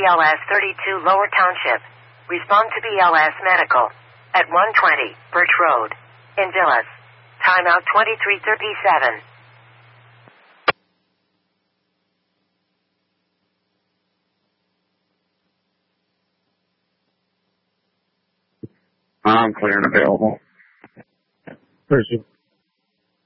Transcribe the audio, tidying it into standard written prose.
BLS 32 Lower Township. Respond to BLS Medical at 120 Birch Road in Villas. Timeout 2337. I'm clear and available. Where's you?